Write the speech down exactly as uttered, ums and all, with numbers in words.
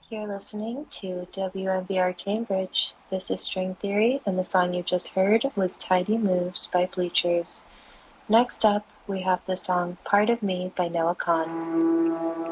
You're listening to W M B R Cambridge. This is String Theory, and the song you just heard was Tidy Moves by Bleachers. Next up, we have the song Part of Me by Noah Kahan.